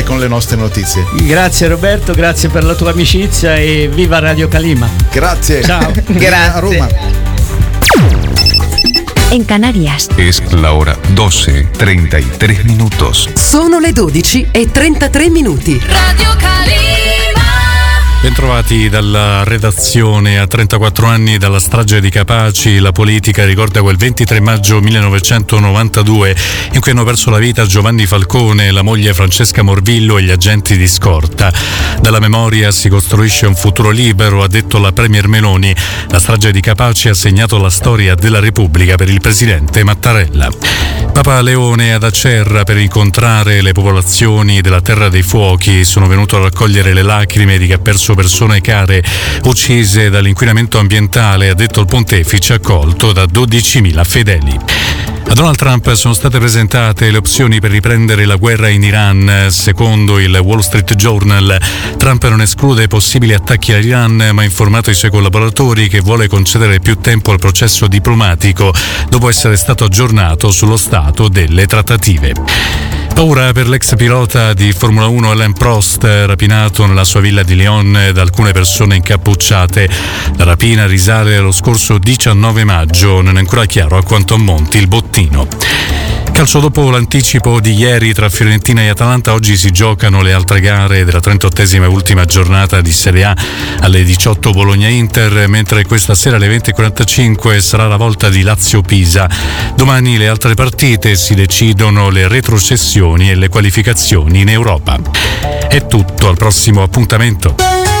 con le nostre notizie. Grazie Roberto, grazie per la tua amicizia e viva Radio Calima. Grazie. Ciao. Grazie. A Roma. En Canarias. Es la hora 12:33 minutos. Sono le 12:33. Radio Calima. Bentrovati dalla redazione. A 34 anni dalla strage di Capaci, la politica ricorda quel 23 maggio 1992 in cui hanno perso la vita Giovanni Falcone, la moglie Francesca Morvillo e gli agenti di scorta. Dalla memoria si costruisce un futuro libero, ha detto la Premier Meloni. La strage di Capaci ha segnato la storia della Repubblica per il presidente Mattarella. Papa Leone ad Acerra per incontrare le popolazioni della Terra dei Fuochi. Sono venuto a raccogliere le lacrime di chi ha perso persone care uccise dall'inquinamento ambientale, ha detto il pontefice, accolto da 12.000 fedeli. A Donald Trump sono state presentate le opzioni per riprendere la guerra in Iran. Secondo il Wall Street Journal, Trump non esclude possibili attacchi all'Iran, ma ha informato i suoi collaboratori che vuole concedere più tempo al processo diplomatico dopo essere stato aggiornato sullo stato delle trattative. Paura per l'ex pilota di Formula 1 Alain Prost, rapinato nella sua villa di Lyon da alcune persone incappucciate. La rapina risale allo scorso 19 maggio, non è ancora chiaro a quanto ammonti il bottino. Calcio, dopo l'anticipo di ieri tra Fiorentina e Atalanta, oggi si giocano le altre gare della 38esima e ultima giornata di Serie A. Alle 18 Bologna-Inter, mentre questa sera alle 20.45 sarà la volta di Lazio-Pisa. Domani le altre partite, si decidono le retrocessioni e le qualificazioni in Europa. È tutto, al prossimo appuntamento.